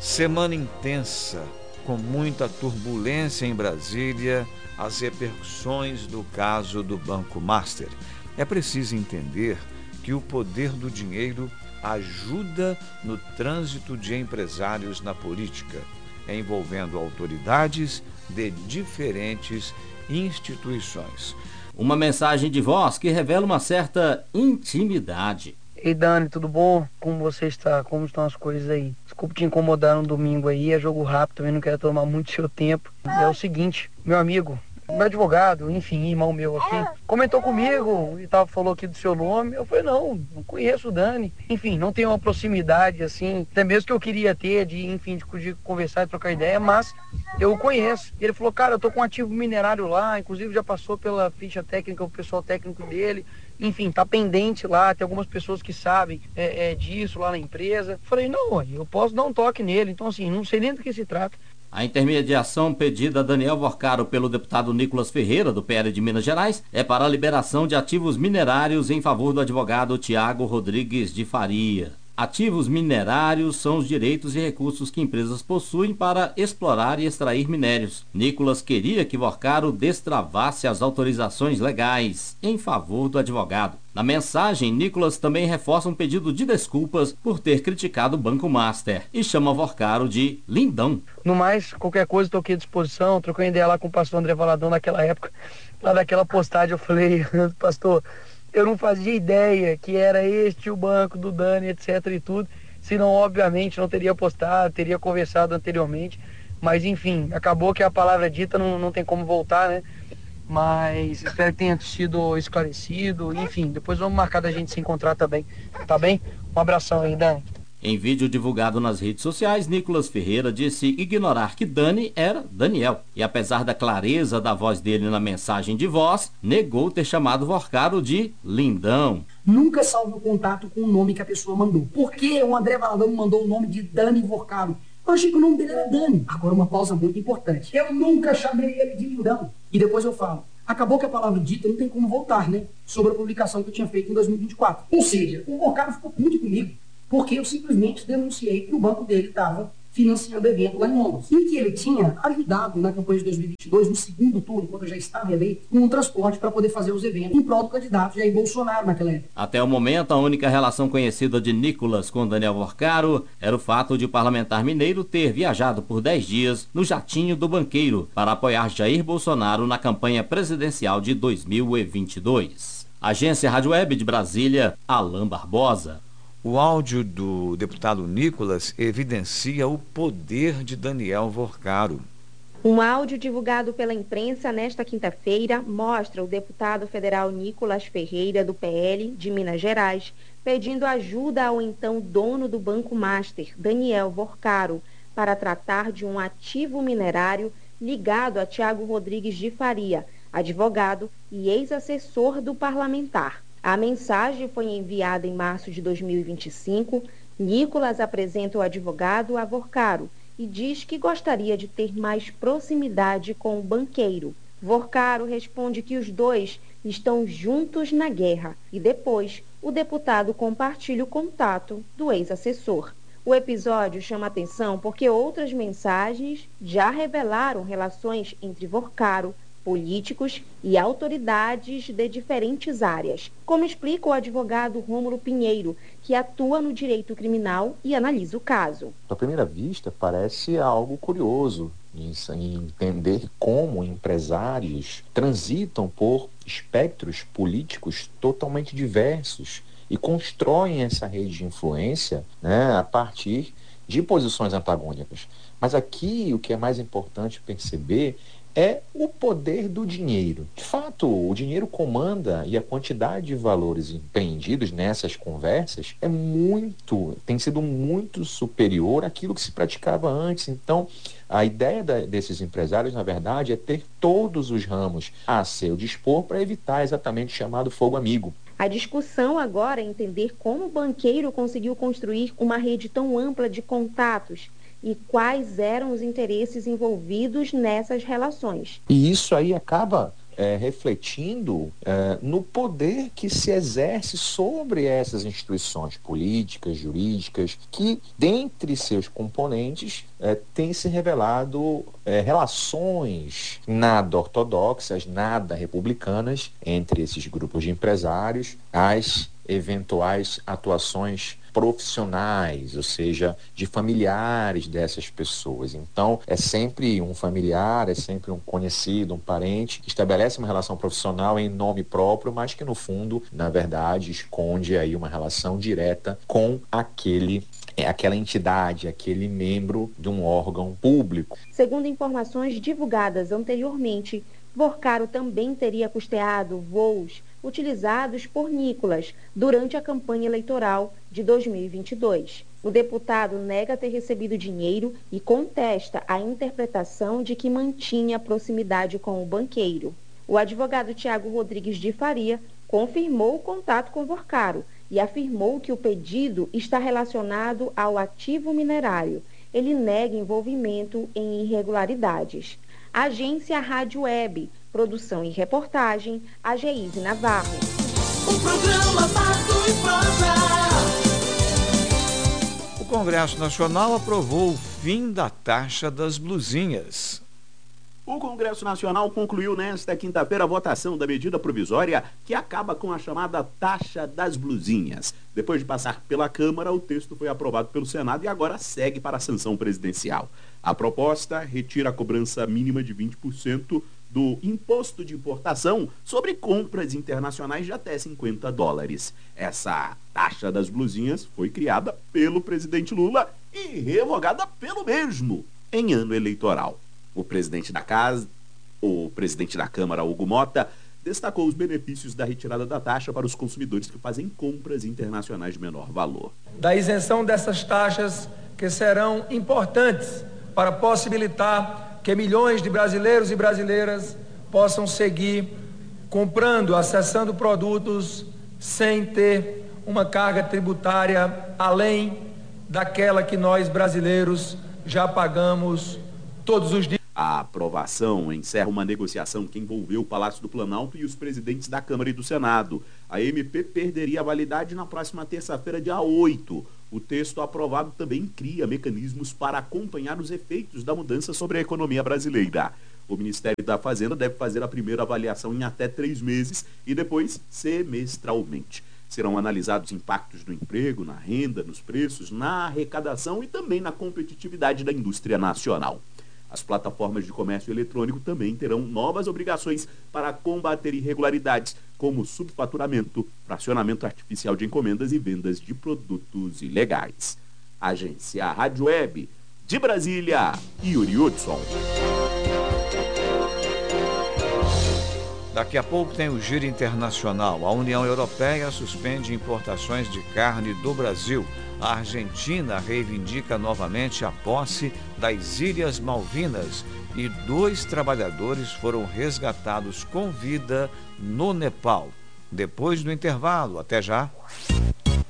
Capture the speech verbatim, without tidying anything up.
Semana intensa, com muita turbulência em Brasília, as repercussões do caso do Banco Master. É preciso entender que o poder do dinheiro ajuda no trânsito de empresários na política, envolvendo autoridades de diferentes instituições. Uma mensagem de voz que revela uma certa intimidade. Ei Dani, tudo bom? Como você está? Como estão as coisas aí? Desculpe te incomodar no domingo aí, é jogo rápido, também não quero tomar muito seu tempo. É o seguinte, meu amigo, meu advogado, enfim, irmão meu aqui, comentou comigo e tal, falou aqui do seu nome. Eu falei, não, não conheço o Dani. Enfim, não tenho uma proximidade assim, até mesmo que eu queria ter, de, enfim, de, de conversar e trocar ideia, mas eu o conheço. Ele falou, cara, eu tô com um ativo minerário lá, inclusive já passou pela ficha técnica, o pessoal técnico dele. Enfim, tá pendente lá, tem algumas pessoas que sabem é, é, disso lá na empresa. Falei, não, eu posso dar um toque nele. Então, assim, não sei nem do que se trata. A intermediação pedida a Daniel Vorcaro pelo deputado Nicolas Ferreira, do P L de Minas Gerais, é para a liberação de ativos minerários em favor do advogado Tiago Rodrigues de Faria. Ativos minerários são os direitos e recursos que empresas possuem para explorar e extrair minérios. Nicolas queria que Vorcaro destravasse as autorizações legais em favor do advogado. Na mensagem, Nicolas também reforça um pedido de desculpas por ter criticado o Banco Master e chama Vorcaro de lindão. No mais, qualquer coisa, estou aqui à disposição. Troquei ideia lá com o pastor André Valadão naquela época, lá daquela postagem, eu falei, pastor, eu não fazia ideia que era este o banco do Dani, etc e tudo. Senão, obviamente, não teria postado, teria conversado anteriormente. Mas, enfim, acabou que a palavra dita não, não tem como voltar, né? Mas espero que tenha sido esclarecido. Enfim, depois vamos marcar da gente se encontrar também, tá bem? Um abração aí, Dani. Em vídeo divulgado nas redes sociais, Nicolas Ferreira disse ignorar que Dani era Daniel. E apesar da clareza da voz dele na mensagem de voz, negou ter chamado Vorcaro de lindão. Nunca salve o contato com o nome que a pessoa mandou. Por que o André Valadão mandou o nome de Dani Vorcaro? Eu achei que o nome dele era Dani. Agora uma pausa muito importante. Eu nunca chamei ele de lindão. E depois eu falo. Acabou que a palavra dita não tem como voltar, né? Sobre a publicação que eu tinha feito em dois mil e vinte e quatro. Ou seja, o Vorcaro ficou puto comigo. Porque eu simplesmente denunciei que o banco dele estava financiando evento lá em Londres. E que ele tinha ajudado na campanha de dois mil e vinte e dois, no segundo turno, quando eu já estava eleito, com o transporte para poder fazer os eventos em prol do candidato Jair Bolsonaro naquela época. Até o momento, a única relação conhecida de Nicolas com Daniel Vorcaro era o fato de o parlamentar mineiro ter viajado por dez dias no jatinho do banqueiro para apoiar Jair Bolsonaro na campanha presidencial de dois mil e vinte e dois. Agência Rádio Web de Brasília, Alain Barbosa. O áudio do deputado Nicolas evidencia o poder de Daniel Vorcaro. Um áudio divulgado pela imprensa nesta quinta-feira mostra o deputado federal Nicolas Ferreira, do P L de Minas Gerais, pedindo ajuda ao então dono do Banco Master, Daniel Vorcaro, para tratar de um ativo minerário ligado a Tiago Rodrigues de Faria, advogado e ex-assessor do parlamentar. A mensagem foi enviada em março de dois mil e vinte e cinco. Nicolas apresenta o advogado a Vorcaro e diz que gostaria de ter mais proximidade com o banqueiro. Vorcaro responde que os dois estão juntos na guerra e depois o deputado compartilha o contato do ex-assessor. O episódio chama atenção porque outras mensagens já revelaram relações entre Vorcaro, políticos e autoridades de diferentes áreas, como explica o advogado Rômulo Pinheiro, que atua no direito criminal e analisa o caso. À primeira vista, parece algo curioso em entender como empresários transitam por espectros políticos totalmente diversos e constroem essa rede de influência, né, a partir de posições antagônicas. Mas aqui o que é mais importante perceber é o poder do dinheiro. De fato, o dinheiro comanda e a quantidade de valores empreendidos nessas conversas é muito, tem sido muito superior àquilo que se praticava antes. Então, a ideia da, desses empresários, na verdade, é ter todos os ramos a seu dispor para evitar exatamente o chamado fogo amigo. A discussão agora é entender como o banqueiro conseguiu construir uma rede tão ampla de contatos e quais eram os interesses envolvidos nessas relações. E isso aí acaba é, refletindo é, no poder que se exerce sobre essas instituições políticas, jurídicas, que, dentre seus componentes, é, têm se revelado é, relações nada ortodoxas, nada republicanas entre esses grupos de empresários, as eventuais atuações profissionais, ou seja, de familiares dessas pessoas. Então, é sempre um familiar, é sempre um conhecido, um parente, que estabelece uma relação profissional em nome próprio, mas que, no fundo, na verdade, esconde aí uma relação direta com aquele é aquela entidade, aquele membro de um órgão público. Segundo informações divulgadas anteriormente, Vorcaro também teria custeado voos utilizados por Nicolas durante a campanha eleitoral de dois mil e vinte e dois. O deputado nega ter recebido dinheiro e contesta a interpretação de que mantinha proximidade com o banqueiro. O advogado Tiago Rodrigues de Faria confirmou o contato com Vorcaro e afirmou que o pedido está relacionado ao ativo minerário. Ele nega envolvimento em irregularidades. Agência Rádio Web, produção e reportagem, Ageise Navarro. O programa Fato e Prova. O Congresso Nacional aprovou o fim da taxa das blusinhas. O Congresso Nacional concluiu nesta quinta-feira a votação da medida provisória que acaba com a chamada taxa das blusinhas. Depois de passar pela Câmara, o texto foi aprovado pelo Senado e agora segue para a sanção presidencial. A proposta retira a cobrança mínima de vinte por cento do imposto de importação sobre compras internacionais de até cinquenta dólares. Essa taxa das blusinhas foi criada pelo presidente Lula e revogada pelo mesmo em ano eleitoral. O presidente da casa, o presidente da Câmara, Hugo Mota, destacou os benefícios da retirada da taxa para os consumidores que fazem compras internacionais de menor valor. Da isenção dessas taxas, que serão importantes para possibilitar que milhões de brasileiros e brasileiras possam seguir comprando, acessando produtos sem ter uma carga tributária além daquela que nós brasileiros já pagamos todos os dias. A aprovação encerra uma negociação que envolveu o Palácio do Planalto e os presidentes da Câmara e do Senado. A M P perderia a validade na próxima terça-feira, dia oito. O texto aprovado também cria mecanismos para acompanhar os efeitos da mudança sobre a economia brasileira. O Ministério da Fazenda deve fazer a primeira avaliação em até três meses e depois semestralmente. Serão analisados impactos no emprego, na renda, nos preços, na arrecadação e também na competitividade da indústria nacional. As plataformas de comércio eletrônico também terão novas obrigações para combater irregularidades, como subfaturamento, fracionamento artificial de encomendas e vendas de produtos ilegais. Agência Rádio Web, de Brasília, Yuri Hudson. Daqui a pouco tem o Giro Internacional. A União Europeia suspende importações de carne do Brasil. A Argentina reivindica novamente a posse das Ilhas Malvinas e dois trabalhadores foram resgatados com vida no Nepal. Depois do intervalo, até já.